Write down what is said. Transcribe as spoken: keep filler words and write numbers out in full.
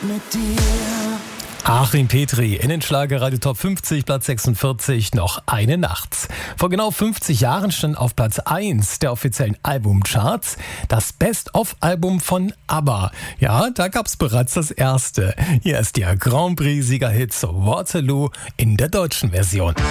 mit dir. Achim Petri in den Schlagerradio Top fünfzig, Platz sechsundvierzig, noch eine Nacht. Vor genau fünfzig Jahren stand auf Platz eins der offiziellen Albumcharts das Best-of-Album von ABBA. Ja, da gab's bereits das erste. Hier ist der Grand Prix-Siegerhit Waterloo in der deutschen Version.